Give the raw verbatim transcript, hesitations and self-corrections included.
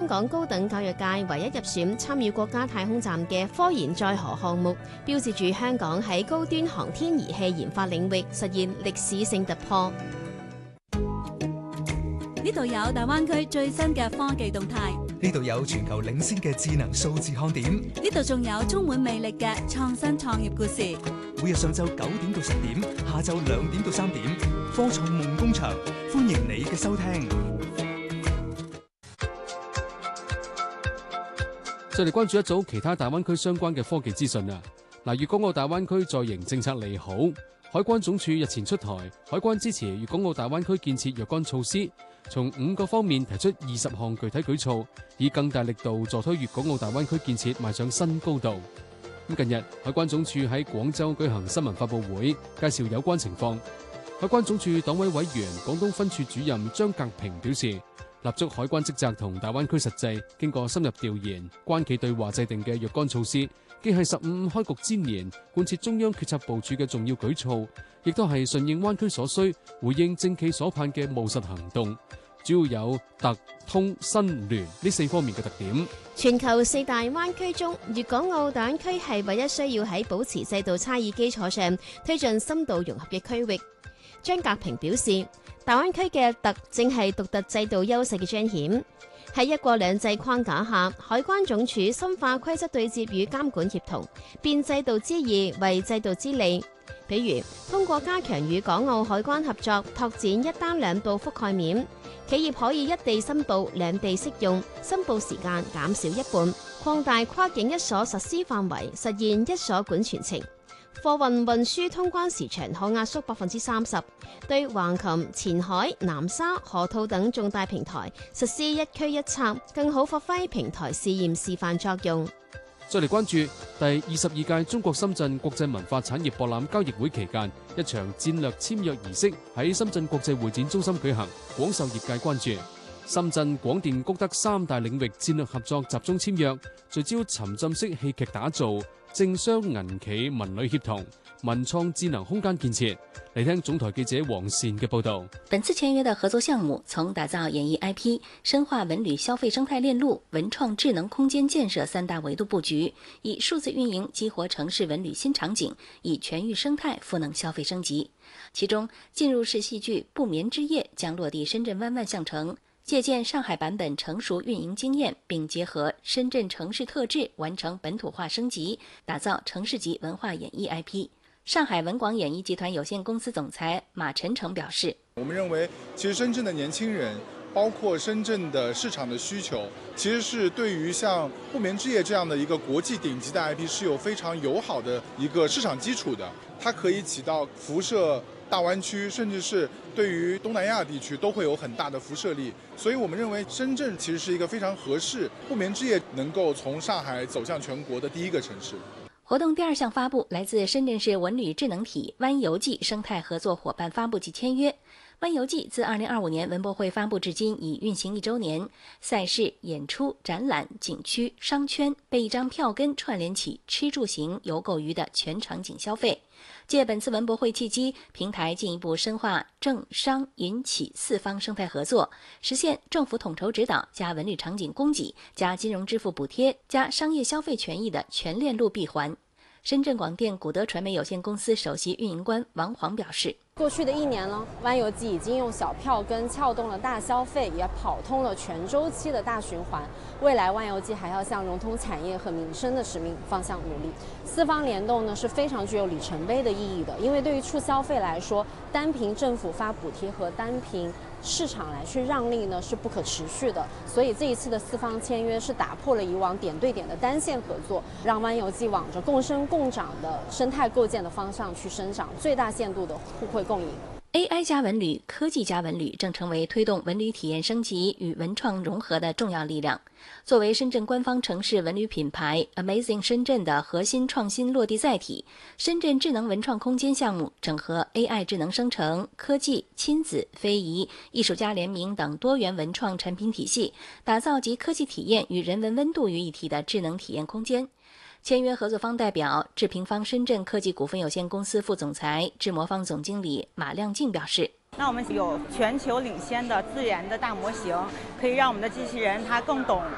港高等教育界唯一入選參與國家太空站嘅科研載荷項目，標誌住香港喺高端航天儀器研發領域實現歷史性突破。 呢度有大灣區最新嘅科技動態， 呢度有全球領先嘅智能數字看點， 呢度仲有充滿魅力嘅創新創業故事。 每日上晝九點到十點，下晝兩點到三點，科創夢工場，歡迎你嘅收聽。 再嚟關注一組其他大灣區相關嘅科技資訊啊！嗱，粵港澳大灣區在營政策利好，海關總署日前出台海關支持粵港澳大灣區建設若干措施，從五個方面提出二十項具體舉措，以更大力度助推粵港澳大灣區建設邁上新高度。咁近日，海關總署喺廣州舉行新聞發佈會，介紹有關情況。海關總署黨委委員、廣東分處主任張格平表示，立足海關職責同大灣區實際，經過深入調研、關企對話制定嘅若干措施，既係十五五開局之年貫徹中央決策部署嘅重要舉措，亦都係順應灣區所需、回應政企所盼嘅務實行動。主要有特、通、新、聯呢四方面嘅特點。 全球四大灣區中，粵港澳大灣區係唯一需要喺保持制度差異基礎上推進深度融合嘅區域。張格平表示，大灣區嘅特正係獨特制度優勢嘅彰顯。喺一國兩制框架下，海關總署深化規則對接與監管協同，變制度之易為制度之利。比如，通過加強與港澳海關合作，拓展一單兩報覆蓋面，企業可以一地申報、兩地適用，申報時間減少一半，擴大跨境一所實施範圍，實現一所管全程。貨運運輸通關時長可壓縮百分之三十，對橫琴、前海、南沙、河套等重大平台實施一區一策，更好發揮平台試驗示範作用。 再嚟關注第二十二屆中國深圳國際文化產業博覽交易會期間，一場戰略簽約儀式喺深圳國際會展中心舉行，廣受業界關注。深圳廣電谷德三大領域戰略合作集中簽約，聚焦沉浸式戲劇打造、政商銀企文旅協同、文創智能空間建設。嚟聽總台記者黃善嘅報道。 本次簽約的合作項目從打造演藝 I P、深化文旅消費生態鏈路、文創智能空間建設三大維度布局，以數字運營激活城市文旅新場景，以全域生態賦能消費升級。其中，進入式戲劇《不眠之夜》將落地深圳灣萬象城，借鑑上海版本成熟運營經驗，並結合深圳城市特質，完成本土化升級，打造城市級文化演藝 I P。上海文廣演藝集團有限公司總裁馬晨成表示， 我們認為其實深圳的年輕人，包括深圳的市場的需求，其實是對於像不眠之夜這樣的一個國際頂級的 I P 是有非常友好的一個市場基礎的，它可以起到輻射大灣區，甚至是對於東南亞地區都會有很大的輻射力，所以我們認為深圳其實是一個非常合適不眠之夜能夠從上海走向全國的第一個城市。 活動第二項發布來自深圳市文旅智能體灣遊記生態合作夥伴發布及簽約。灣遊記自二零二五年文博會發布至今已運行一週年，賽事、演出、展覽、景區、商圈被一張票根串聯起吃住行遊購娛的全場景消費。借本次文博會契機，平台進一步深化政商銀企四方生態合作，實現政府統籌指導加文旅場景供給加金融支付補貼加商業消費權益的全鏈路閉環。深圳廣電古德傳媒有限公司首席運營官王黃表示， 過去的一年呢，灣遊記已經用小票根撬動了大消費，也跑通了全週期的大循環。未來灣遊記還要向融通產業和民生的使命方向努力。四方聯動呢是非常具有里程碑的意義的，因為對於促消費來說，單憑政府發補貼和單憑市場來去讓利呢是不可持續的，所以這一次的四方簽約是打破了以往點對點的單線合作，讓灣遊記往着共生共長的生態構建的方向去生長，最大限度的互惠共贏。 A I 加文旅、科技加文旅正成為推動文旅體驗升級與文創融合的重要力量。作為深圳官方城市文旅品牌 Amazing 深圳的核心創新落地載體，深圳智能文創空間項目整合 A I 智能生成、科技、親子、非遺、藝術家聯名等多元文創產品體系，打造集科技體驗與人文溫度於一體的智能體驗空間。簽約合作方代表智平方深圳科技股份有限公司副總裁、智魔方總經理馬亮靜表示， 那我們有全球領先的自研的大模型，可以讓我們的機器人它更懂